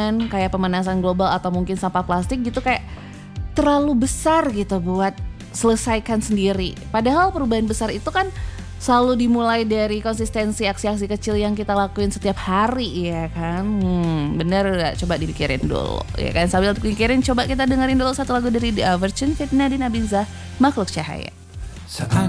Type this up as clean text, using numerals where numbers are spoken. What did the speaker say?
lingkungan kayak pemanasan global atau mungkin sampah plastik gitu kayak terlalu besar gitu buat selesaikan sendiri. Padahal perubahan besar itu kan selalu dimulai dari konsistensi aksi-aksi kecil yang kita lakuin setiap hari ya kan. Bener gak? Coba dipikirin dulu ya kan. Sambil dipikirin coba kita dengerin dulu satu lagu dari The Overture, Fit Nadine Abizah, Makhluk Cahaya.